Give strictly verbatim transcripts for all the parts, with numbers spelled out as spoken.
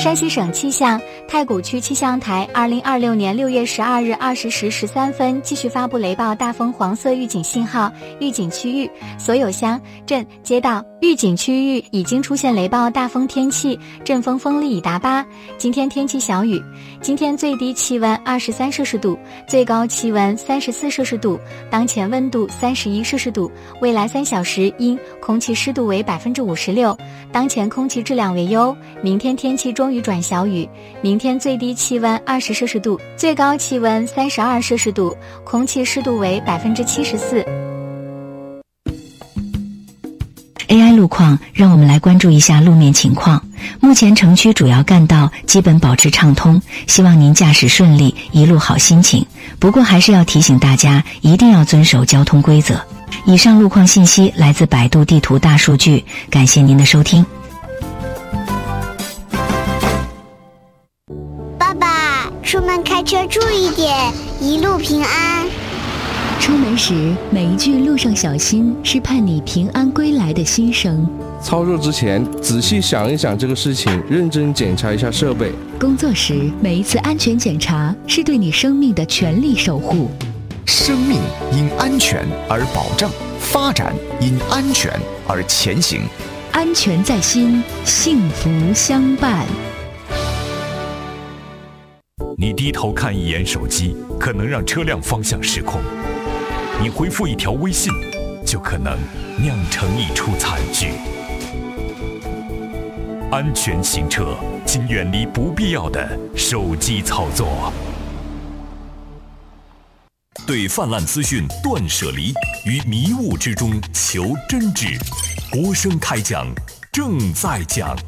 山西省气象，太谷区气象台二零二六年六月十二日二十时十三分继续发布雷暴大风黄色预警信号，预警区域所有乡镇街道预警区域已经出现雷暴大风天气，阵风风力已达八。今天天气小雨，今天最低气温二十三摄氏度，最高气温三十四摄氏度，当前温度三十一摄氏度。未来三小时阴，空气湿度为百分之五十六，当前空气质量为优。明天天气中雨转小雨，明天最低气温二十摄氏度，最高气温三十二摄氏度，空气湿度为百分之七十四。 A I 路况，让我们来关注一下路面情况。目前城区主要干道基本保持畅通，希望您驾驶顺利，一路好心情。不过还是要提醒大家，一定要遵守交通规则。以上路况信息来自百度地图大数据，感谢您的收听。 爸爸，出门开车注意点，一路平安。 出门时每一句路上小心是盼你平安归来的心声。 操作之前仔细想一想这个事情，认真检查一下设备。 工作时每一次安全检查是对你生命的全力守护。 生命因安全而保障，发展因安全而前行。 安全在心，幸福相伴。 你低头看一眼手机，可能让车辆方向失控；你回复一条微信，就可能酿成一出惨剧。安全行车，请远离不必要的手机操作。对泛滥资讯断舍离，于迷雾之中求真知。国声开讲，正在讲。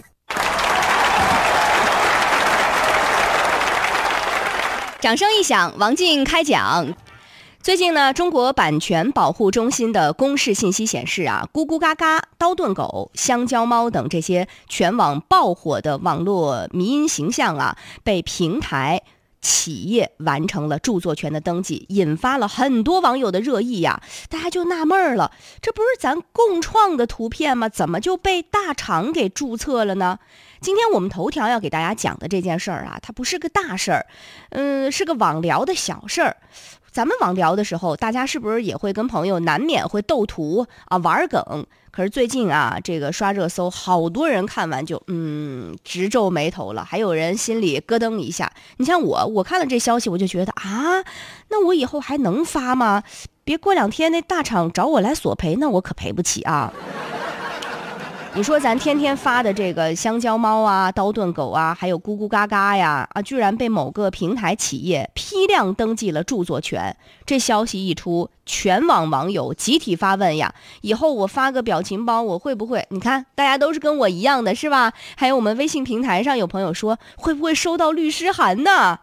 掌声一响，王静开讲。最近呢，中国版权保护中心的公示信息显示啊，咕咕嘎嘎、刀盾狗、香蕉猫等这些全网爆火的网络迷因形象啊，被平台企业完成了著作权的登记，引发了很多网友的热议呀、啊。大家就纳闷了，这不是咱共创的图片吗？怎么就被大厂给注册了呢？今天我们头条要给大家讲的这件事儿啊，它不是个大事儿，嗯，是个网聊的小事儿。咱们网聊的时候，大家是不是也会跟朋友难免会斗图啊、玩梗？可是最近啊，这个刷热搜，好多人看完就嗯直皱眉头了，还有人心里咯噔一下。你像我，我看了这消息，我就觉得啊，那我以后还能发吗？别过两天那大厂找我来索赔，那我可赔不起啊。你说咱天天发的这个香蕉猫啊、刀盾狗啊，还有咕咕嘎嘎呀，啊，居然被某个平台企业批量登记了著作权。这消息一出，全网网友集体发问呀，以后我发个表情包，我会不会？你看，大家都是跟我一样的，是吧？还有我们微信平台上有朋友说，会不会收到律师函呢？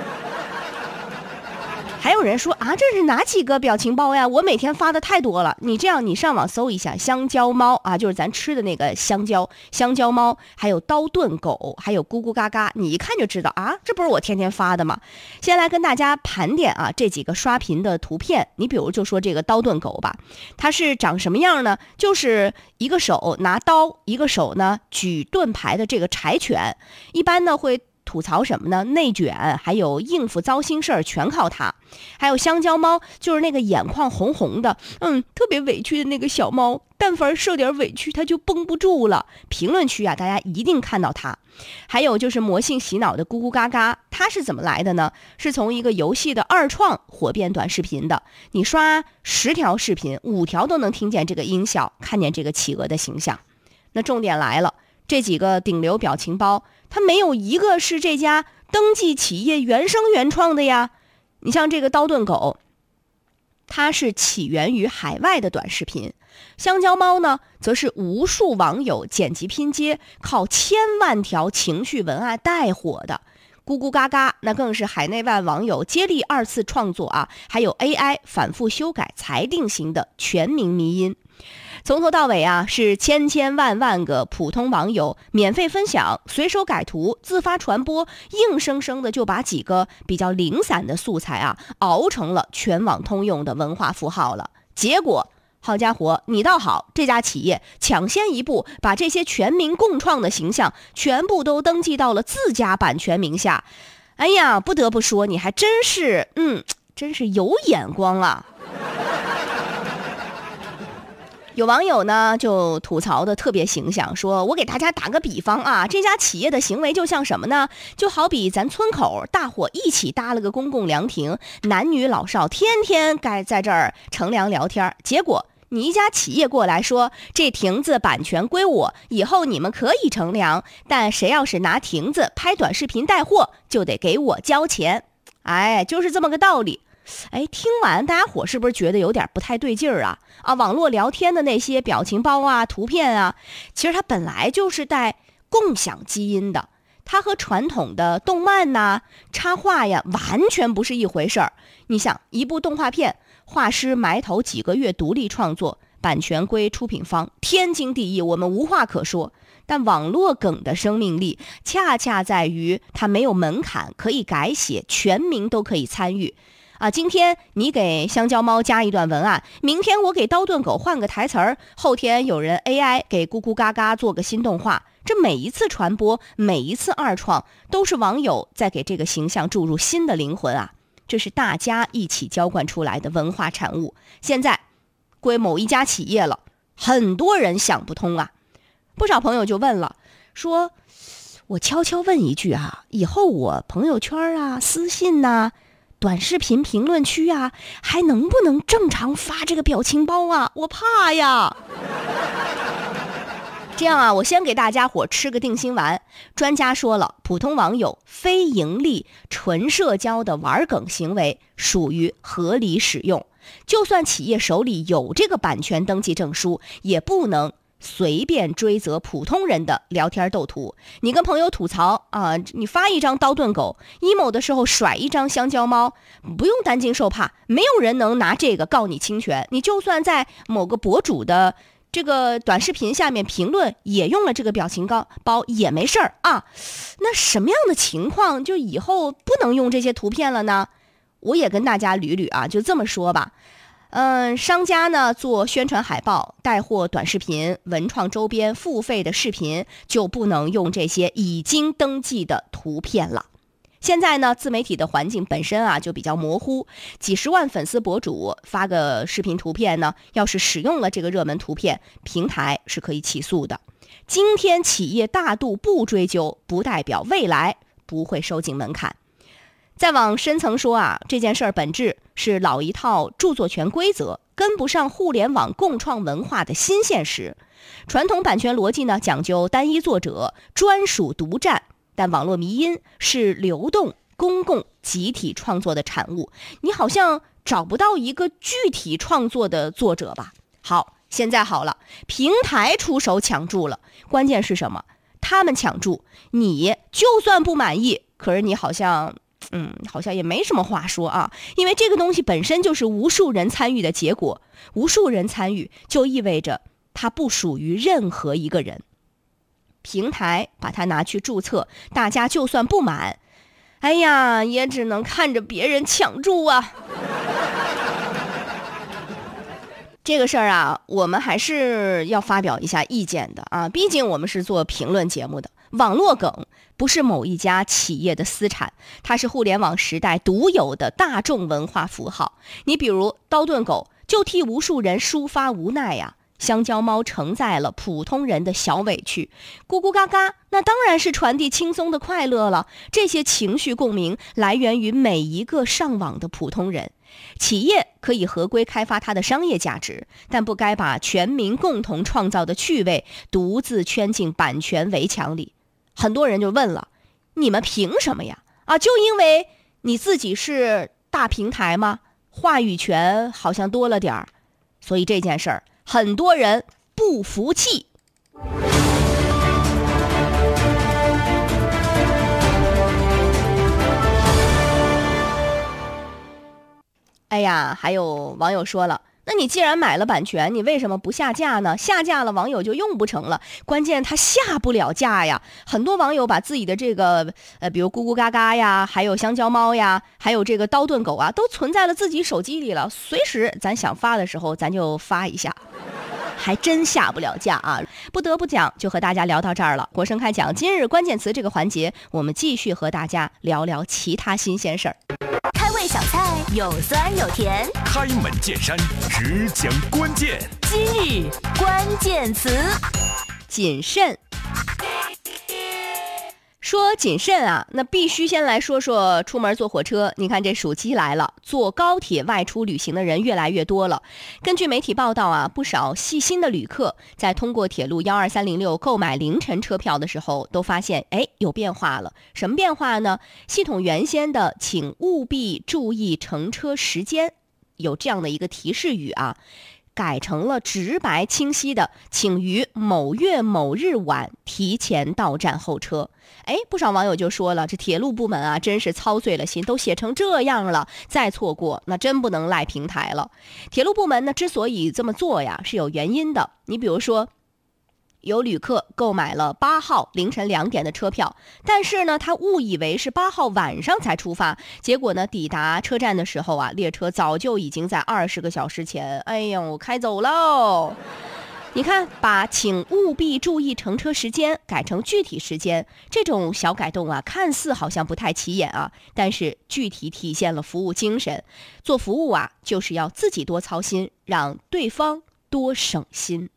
还有人说啊，这是哪几个表情包呀？我每天发的太多了。你这样，你上网搜一下香蕉猫啊，就是咱吃的那个香蕉，香蕉猫，还有刀盾狗，还有咕咕嘎嘎，你一看就知道啊，这不是我天天发的吗？先来跟大家盘点啊这几个刷屏的图片。你比如就说这个刀盾狗吧，它是长什么样呢？就是一个手拿刀，一个手呢举盾牌的这个柴犬，一般呢会吐槽什么呢？内卷，还有应付糟心事儿全靠它。还有香蕉猫，就是那个眼眶红红的，嗯，特别委屈的那个小猫，但凡受点委屈它就绷不住了。评论区啊，大家一定看到它。还有就是魔性洗脑的咕咕嘎嘎，它是怎么来的呢？是从一个游戏的二创火变短视频的。你刷十条视频，五条都能听见这个音效，看见这个企鹅的形象。那重点来了，这几个顶流表情包，它没有一个是这家登记企业原生原创的呀。你像这个刀盾狗，它是起源于海外的短视频。香蕉猫呢，则是无数网友剪辑拼接，靠千万条情绪文案带火的。咕咕嘎嘎，那更是海内外网友接力二次创作啊，还有 A I 反复修改裁定型的全民迷因。从头到尾啊，是千千万万个普通网友免费分享、随手改图、自发传播，硬生生的就把几个比较零散的素材啊，熬成了全网通用的文化符号了。结果好家伙，你倒好，这家企业抢先一步把这些全民共创的形象全部都登记到了自家版权名下。哎呀，不得不说，你还真是，嗯，真是有眼光啊。有网友呢就吐槽的特别形象，说我给大家打个比方啊，这家企业的行为就像什么呢？就好比咱村口大伙一起搭了个公共凉亭，男女老少天天该在这儿乘凉聊天，结果你一家企业过来说这亭子版权归我，以后你们可以乘凉，但谁要是拿亭子拍短视频带货，就得给我交钱。哎，就是这么个道理。哎，听完大家伙是不是觉得有点不太对劲儿啊？啊，网络聊天的那些表情包啊、图片啊，其实它本来就是带共享基因的，它和传统的动漫呐、啊、插画呀完全不是一回事儿。你想，一部动画片，画师埋头几个月独立创作，版权归出品方，天经地义，我们无话可说。但网络梗的生命力恰恰在于它没有门槛，可以改写，全民都可以参与。啊，今天你给香蕉猫加一段文案，明天我给刀盾狗换个台词儿，后天有人 A I 给咕咕嘎嘎做个新动画。这每一次传播，每一次二创，都是网友在给这个形象注入新的灵魂啊！这是大家一起浇灌出来的文化产物。现在归某一家企业了，很多人想不通啊。不少朋友就问了，说我悄悄问一句啊，以后我朋友圈啊、私信呐、啊、短视频评论区啊，还能不能正常发这个表情包啊？我怕呀。这样啊，我先给大家伙吃个定心丸。专家说了，普通网友非盈利、纯社交的玩梗行为属于合理使用，就算企业手里有这个版权登记证书，也不能随便追责普通人的聊天斗图。你跟朋友吐槽啊，你发一张刀盾狗 emo 的时候甩一张香蕉猫，不用担惊受怕，没有人能拿这个告你侵权。你就算在某个博主的这个短视频下面评论也用了这个表情包也没事儿啊。那什么样的情况就以后不能用这些图片了呢？我也跟大家捋捋啊，就这么说吧。嗯，商家呢做宣传海报、带货短视频、文创周边、付费的视频，就不能用这些已经登记的图片了。现在呢，自媒体的环境本身啊就比较模糊，几十万粉丝博主发个视频图片呢，要是使用了这个热门图片，平台是可以起诉的。今天企业大度不追究，不代表未来不会收紧门槛。再往深层说啊，这件事儿本质是老一套著作权规则跟不上互联网共创文化的新现实。传统版权逻辑呢，讲究单一作者、专属独占，但网络迷因是流动、公共、集体创作的产物，你好像找不到一个具体创作的作者吧？好，现在好了，平台出手抢注了，关键是什么？他们抢注，你就算不满意，可是你好像嗯，好像也没什么话说啊，因为这个东西本身就是无数人参与的结果，无数人参与就意味着它不属于任何一个人。平台把它拿去注册，大家就算不满，哎呀，也只能看着别人抢注啊。这个事儿啊，我们还是要发表一下意见的啊，毕竟我们是做评论节目的。网络梗不是某一家企业的私产，它是互联网时代独有的大众文化符号。你比如刀盾狗就替无数人抒发无奈呀、啊，香蕉猫承载了普通人的小委屈，咕咕嘎嘎那当然是传递轻松的快乐了。这些情绪共鸣来源于每一个上网的普通人。企业可以合规开发它的商业价值，但不该把全民共同创造的趣味独自圈进版权围墙里。很多人就问了，你们凭什么呀？啊，就因为你自己是大平台吗？话语权好像多了点儿，所以这件事儿很多人不服气。哎呀，还有网友说了， 那你既然买了版权，你为什么不下架呢？下架了，网友就用不成了。关键他下不了架呀。很多网友把自己的这个呃，比如咕咕嘎嘎呀，还有香蕉猫呀，还有这个刀盾狗啊，都存在了自己手机里了。随时咱想发的时候，咱就发一下。还真下不了架啊！不得不讲，就和大家聊到这儿了。国声开讲今日关键词这个环节，我们继续和大家聊聊其他新鲜事儿。 开胃小菜有酸有甜， 开门见山只讲关键。 今日关键词， 谨慎。说谨慎啊，那必须先来说说出门坐火车。你看这暑期来了，坐高铁外出旅行的人越来越多了。根据媒体报道啊，不少细心的旅客在通过铁路一二三零六购买凌晨车票的时候，都发现哎有变化了。什么变化呢？系统原先的请务必注意乘车时间，有这样的一个提示语啊，改成了直白清晰的请于某月某日晚提前到站候车。哎，不少网友就说了，这铁路部门啊真是操碎了心，都写成这样了，再错过那真不能赖平台了。铁路部门呢之所以这么做呀是有原因的。你比如说，有旅客购买了八号凌晨两点的车票，但是呢他误以为是八号晚上才出发，结果呢抵达车站的时候啊，列车早就已经在二十个小时前哎呦开走喽。你看，把请务必注意乘车时间改成具体时间，这种小改动啊，看似好像不太起眼啊，但是具体体现了服务精神。做服务啊，就是要自己多操心，让对方多省心。